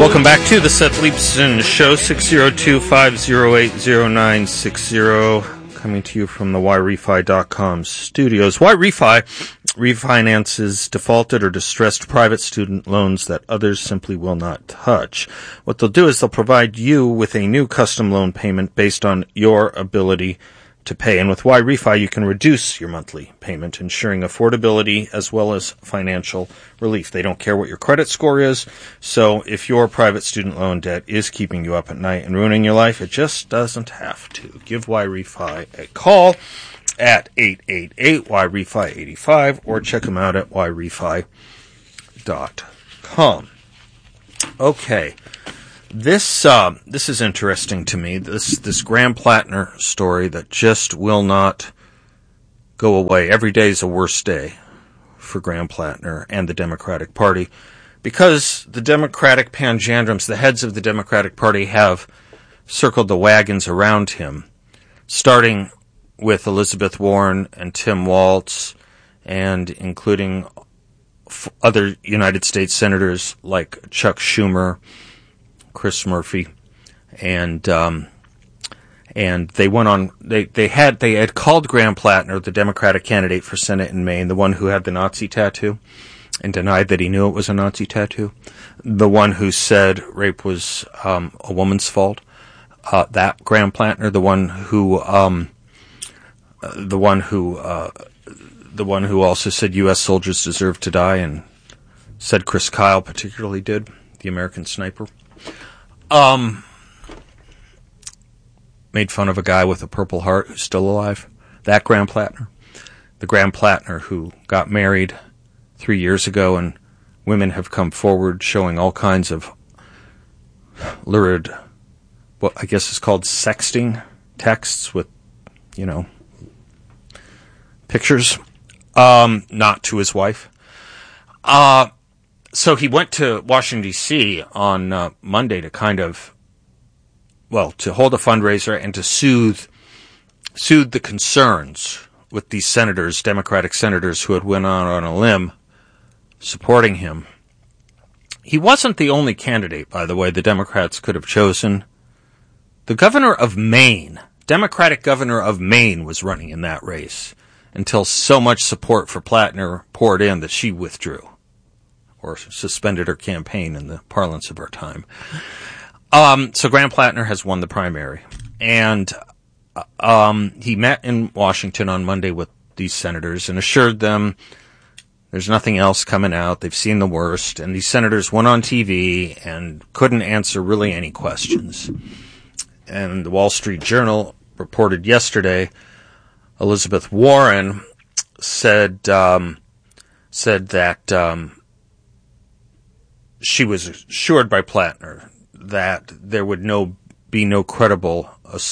Welcome back to the Seth Leibson Show, 602-508-0960, coming to you from the YRefi.com studios. YRefi refinances defaulted or distressed private student loans that others simply will not touch. What they'll do is they'll provide you with a new custom loan payment based on your ability to pay. And with YRefi, you can reduce your monthly payment, ensuring affordability as well as financial relief. They don't care what your credit score is, so if your private student loan debt is keeping you up at night and ruining your life, it just doesn't have to. Give YRefi a call at 888-YRefi-85 or check them out at YRefi.com. Okay. This is interesting to me. This Graham Plattner story that just will not go away. Every day is a worse day for Graham Plattner and the Democratic Party because the Democratic panjandrums, the heads of the Democratic Party, have circled the wagons around him, starting with Elizabeth Warren and Tim Walz, and including other United States senators like Chuck Schumer, Chris Murphy, and they went on. They had called Graham Plattner, the Democratic candidate for Senate in Maine, the one who had the Nazi tattoo, and denied that he knew it was a Nazi tattoo, the one who said rape was a woman's fault. That Graham Plattner, the one who also said U.S. soldiers deserve to die, and said Chris Kyle particularly did, the American sniper. Made fun of a guy with a Purple Heart who's still alive. That Graham Plattner. The Graham Plattner who got married 3 years ago, and women have come forward showing all kinds of lurid, what I guess is called sexting texts with, pictures. Not to his wife. So he went to Washington, D.C. on Monday to to hold a fundraiser and to soothe the concerns with these senators, Democratic senators who had went on a limb supporting him. He wasn't the only candidate, by the way, the Democrats could have chosen. The governor of Maine, Democratic governor of Maine, was running in that race until so much support for Plattner poured in that she withdrew, or suspended her campaign in the parlance of our time. So Graham Plattner has won the primary. And he met in Washington on Monday with these senators and assured them there's nothing else coming out. They've seen the worst. And these senators went on TV and couldn't answer really any questions. And the Wall Street Journal reported yesterday Elizabeth Warren said that she was assured by Plattner that there would be no credible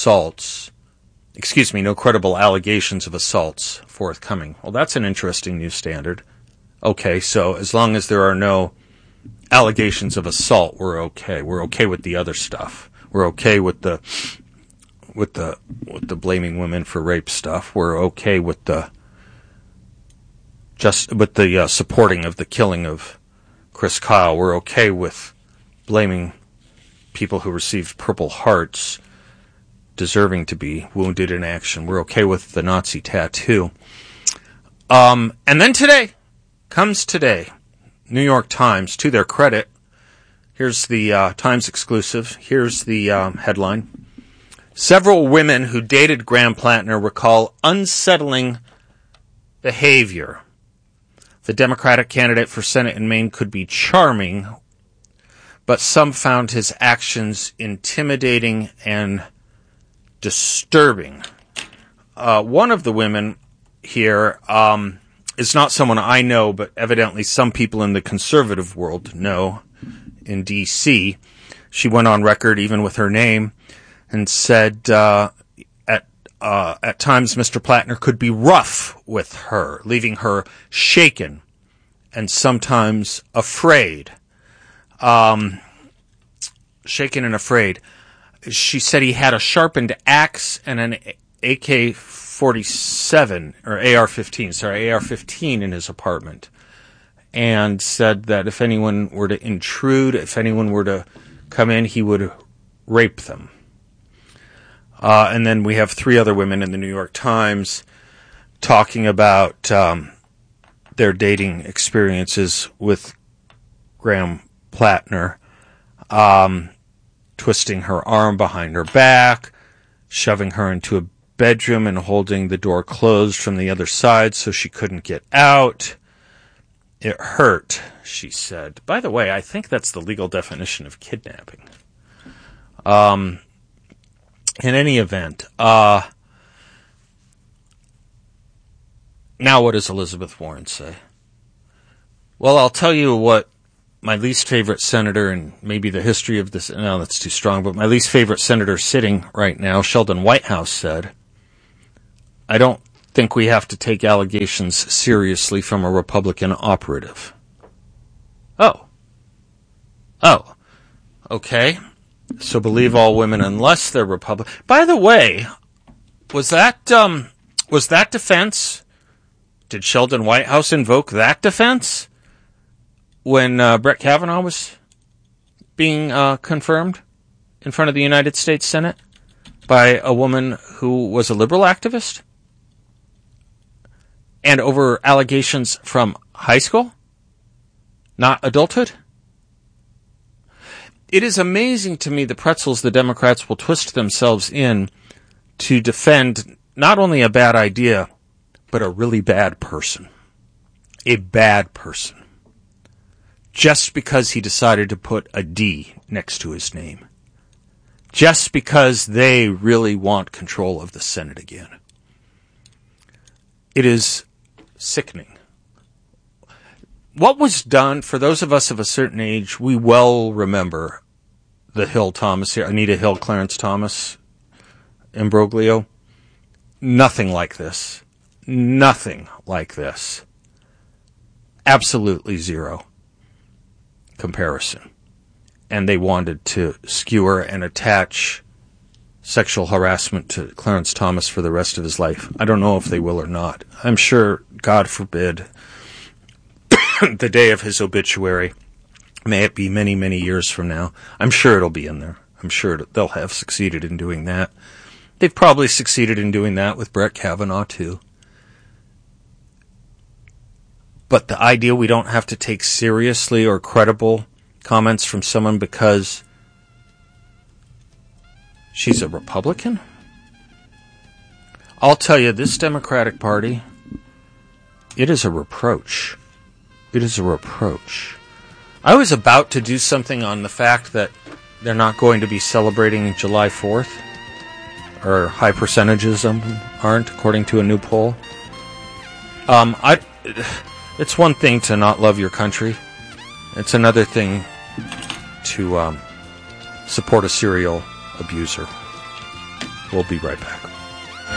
allegations of assaults forthcoming. Well, that's an interesting new standard. Okay, so as long as there are no allegations of assault, we're okay. We're okay with the other stuff. We're okay with the blaming women for rape stuff. We're okay with the supporting of the killing of Chris Kyle. We're okay with blaming people who received Purple Hearts deserving to be wounded in action. We're okay with the Nazi tattoo. And then today, New York Times, to their credit, here's the Times exclusive. Here's the headline. Several women who dated Graham Plattner recall unsettling behavior. The Democratic candidate for Senate in Maine could be charming, but some found his actions intimidating and disturbing. One of the women here is not someone I know, but evidently some people in the conservative world know, in D.C. She went on record, even with her name, and said at times Mr. Plattner could be rough with her, leaving her shaken and sometimes afraid. Shaken and afraid. She said he had a sharpened axe and an AK-47, or AR-15 in his apartment. and said that if anyone were to intrude, if anyone were to come in, he would rape them. And then we have 3 other women in the New York Times talking about their dating experiences with Graham Plattner, twisting her arm behind her back, shoving her into a bedroom and holding the door closed from the other side so she couldn't get out. It hurt, she said. By the way, I think that's the legal definition of kidnapping. In any event, now what does Elizabeth Warren say? Well, I'll tell you what my least favorite senator, and maybe the history of this, no, that's too strong, but my least favorite senator sitting right now, Sheldon Whitehouse, said, I don't think we have to take allegations seriously from a Republican operative. Oh, okay. So believe all women unless they're Republican. By the way, was that defense? Did Sheldon Whitehouse invoke that defense when Brett Kavanaugh was being confirmed in front of the United States Senate by a woman who was a liberal activist? And over allegations from high school? Not adulthood? It is amazing to me the pretzels the Democrats will twist themselves in to defend not only a bad idea, but a really bad person. A bad person. Just because he decided to put a D next to his name. Just because they really want control of the Senate again. It is sickening. What was done, for those of us of a certain age, we well remember the Hill-Thomas here, Anita Hill, Clarence Thomas imbroglio. Nothing like this. Nothing like this. Absolutely zero comparison. And they wanted to skewer and attach sexual harassment to Clarence Thomas for the rest of his life. I don't know if they will or not. I'm sure, God forbid, the day of his obituary, may it be many, many years from now, I'm sure it'll be in there. I'm sure they'll have succeeded in doing that. They've probably succeeded in doing that with Brett Kavanaugh, too. But the idea we don't have to take seriously or credible comments from someone because she's a Republican? I'll tell you, this Democratic Party, it is a reproach. It is a reproach. I was about to do something on the fact that they're not going to be celebrating July 4th, or high percentages of them aren't, according to a new poll. It's one thing to not love your country. It's another thing to support a serial abuser. We'll be right back.